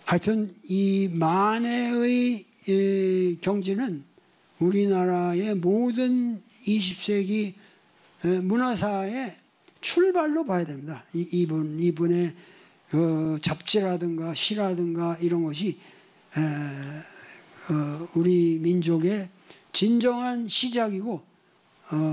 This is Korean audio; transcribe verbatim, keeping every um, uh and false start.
하여튼 이 만해의 경지는 우리나라의 모든 이십 세기 문화사의 출발로 봐야 됩니다. 이분, 이분의 어, 잡지라든가 시라든가 이런 것이 에, 어, 우리 민족의 진정한 시작이고